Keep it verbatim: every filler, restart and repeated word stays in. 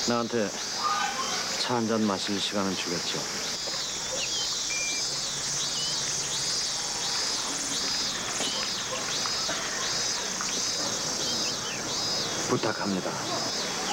나한테 차 한 잔 마실 시간은 주겠죠. 부탁합니다.